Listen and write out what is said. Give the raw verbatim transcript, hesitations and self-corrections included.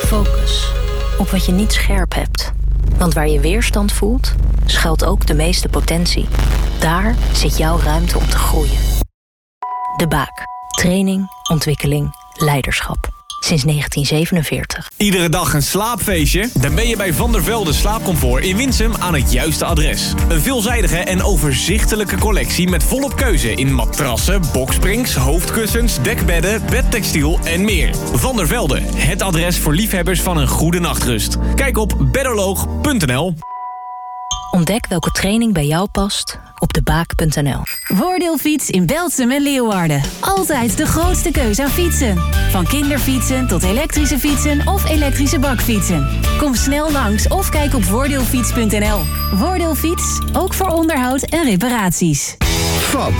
Focus op wat je niet scherp hebt. Want waar je weerstand voelt, schuilt ook de meeste potentie. Daar zit jouw ruimte om te groeien. De Baak. Training, ontwikkeling, leiderschap. Sinds negentien zevenenveertig. Iedere dag een slaapfeestje? Dan ben je bij Van der Velde Slaapcomfort in Winsum aan het juiste adres. Een veelzijdige en overzichtelijke collectie met volop keuze in matrassen, boksprings, hoofdkussens, dekbedden, bedtextiel en meer. Van der Velde, het adres voor liefhebbers van een goede nachtrust. Kijk op bedoloog punt n l. Ontdek welke training bij jou past op de baak punt n l. Voordeelfiets in Belsum en Leeuwarden. Altijd de grootste keuze aan fietsen. Van kinderfietsen tot elektrische fietsen of elektrische bakfietsen. Kom snel langs of kijk op voordeelfiets punt n l. Voordeelfiets, ook voor onderhoud en reparaties. Fab